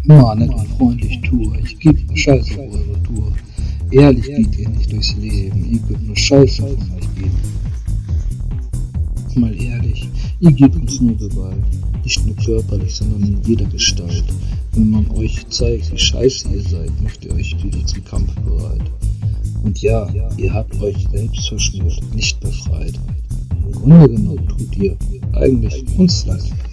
Immer nett und freundlich Tour, ich geb Scheiße auf eure Tour. Ehrlich geht ihr nicht durchs Leben, ihr könnt nur Scheiße von euch geben. Mal ehrlich, ihr gebt uns nur Gewalt, nicht nur körperlich, sondern in jeder Gestalt. Wenn man euch zeigt, wie scheiße ihr seid, macht ihr euch wieder zum Kampf bereit. Und ja, ihr habt euch selbst verschmort, nicht befreit. Im Grunde genommen tut ihr eigentlich uns leid.